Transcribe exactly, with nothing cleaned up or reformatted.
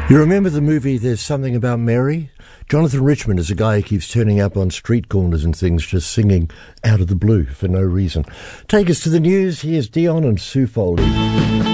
You remember the movie There's Something About Mary? Jonathan Richman is a guy who keeps turning up on street corners and things, just singing out of the blue for no reason. Take us to the news. Here's Dion and Sue Foley.